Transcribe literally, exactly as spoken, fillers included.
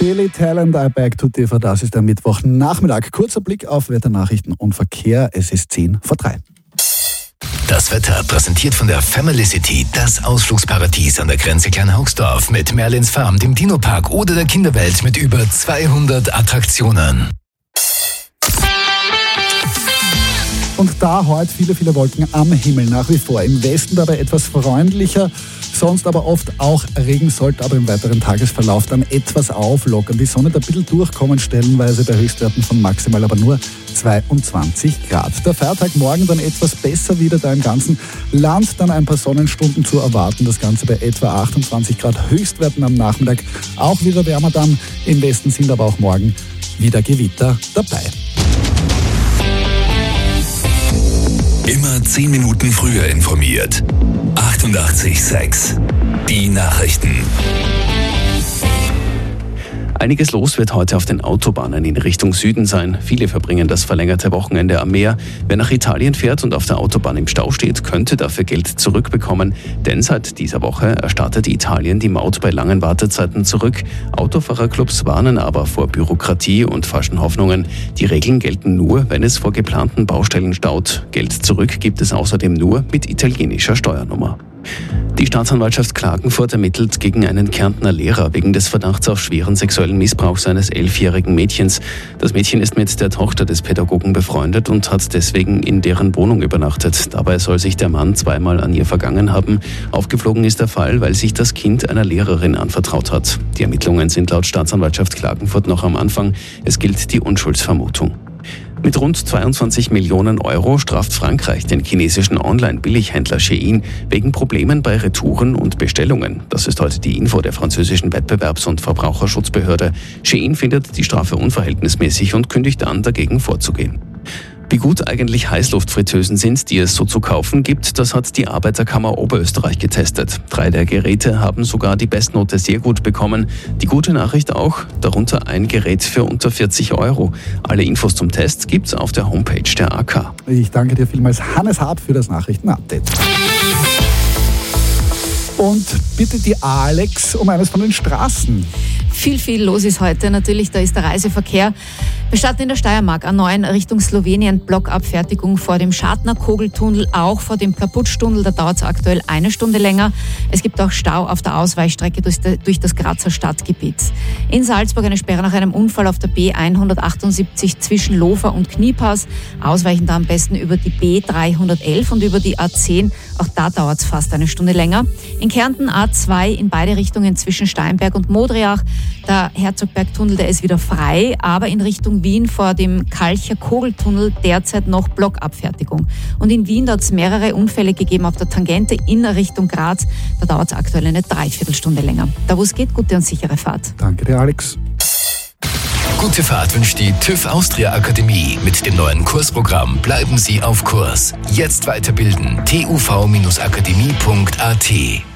Billy Talent, I Beg to Differ. Das ist der Mittwochnachmittag. Kurzer Blick auf Wetternachrichten und Verkehr. Es ist zehn vor drei. Das Wetter präsentiert von der Family City, das Ausflugsparadies an der Grenze Kleinhaugsdorf mit Merlins Farm, dem Dino-Park oder der Kinderwelt mit über zweihundert Attraktionen. Und da heute viele, viele Wolken am Himmel nach wie vor. Im Westen dabei etwas freundlicher, sonst aber oft auch Regen, sollte aber im weiteren Tagesverlauf dann etwas auflockern. Die Sonne da ein bisschen durchkommen, stellenweise bei Höchstwerten von maximal aber nur zweiundzwanzig Grad. Der Feiertag morgen dann etwas besser wieder, da im ganzen Land dann ein paar Sonnenstunden zu erwarten. Das Ganze bei etwa achtundzwanzig Grad Höchstwerten am Nachmittag. Auch wieder wärmer dann. Im Westen sind aber auch morgen wieder Gewitter dabei. Immer zehn Minuten früher informiert. achtundachtzig Komma sechs. Die Nachrichten. Einiges los wird heute auf den Autobahnen in Richtung Süden sein. Viele verbringen das verlängerte Wochenende am Meer. Wer nach Italien fährt und auf der Autobahn im Stau steht, könnte dafür Geld zurückbekommen. Denn seit dieser Woche erstattet Italien die Maut bei langen Wartezeiten zurück. Autofahrerclubs warnen aber vor Bürokratie und falschen Hoffnungen. Die Regeln gelten nur, wenn es vor geplanten Baustellen staut. Geld zurück gibt es außerdem nur mit italienischer Steuernummer. Die Staatsanwaltschaft Klagenfurt ermittelt gegen einen Kärntner Lehrer wegen des Verdachts auf schweren sexuellen Missbrauch seines elfjährigen Mädchens. Das Mädchen ist mit der Tochter des Pädagogen befreundet und hat deswegen in deren Wohnung übernachtet. Dabei soll sich der Mann zweimal an ihr vergangen haben. Aufgeflogen ist der Fall, weil sich das Kind einer Lehrerin anvertraut hat. Die Ermittlungen sind laut Staatsanwaltschaft Klagenfurt noch am Anfang. Es gilt die Unschuldsvermutung. Mit rund zweiundzwanzig Millionen Euro straft Frankreich den chinesischen Online-Billighändler Shein wegen Problemen bei Retouren und Bestellungen. Das ist heute die Info der französischen Wettbewerbs- und Verbraucherschutzbehörde. Shein findet die Strafe unverhältnismäßig und kündigt an, dagegen vorzugehen. Wie gut eigentlich Heißluftfritteusen sind, die es so zu kaufen gibt, das hat die Arbeiterkammer Oberösterreich getestet. Drei der Geräte haben sogar die Bestnote sehr gut bekommen. Die gute Nachricht auch, darunter ein Gerät für unter vierzig Euro. Alle Infos zum Test gibt's auf der Homepage der A K. Ich danke dir vielmals, Hannes Hab, für das Nachrichtenupdate. Und bitte die Alex um eines von den Straßen. Viel, viel los ist heute. Natürlich, da ist der Reiseverkehr. Wir starten in der Steiermark A neun Richtung Slowenien. Blockabfertigung vor dem Schartner-Kogeltunnel, auch vor dem Plaputsch-Tunnel. Da dauert es aktuell eine Stunde länger. Es gibt auch Stau auf der Ausweichstrecke durch das Grazer Stadtgebiet. In Salzburg eine Sperre nach einem Unfall auf der B hundertachtundsiebzig zwischen Lofer und Kniepass. Ausweichen da am besten über die B dreihundertelf und über die A zehn. Auch da dauert es fast eine Stunde länger. In Kärnten A zwei in beide Richtungen zwischen Steinberg und Modriach. Der Herzogbergtunnel, der ist wieder frei, aber in Richtung Wien vor dem Kalcher Kogeltunnel derzeit noch Blockabfertigung. Und in Wien hat es mehrere Unfälle gegeben auf der Tangente in Richtung Graz. Da dauert es aktuell eine Dreiviertelstunde länger. Da wo es geht, gute und sichere Fahrt. Danke dir, Alex. Gute Fahrt wünscht die TÜV Austria Akademie. Mit dem neuen Kursprogramm bleiben Sie auf Kurs. Jetzt weiterbilden. t u v akademie punkt a t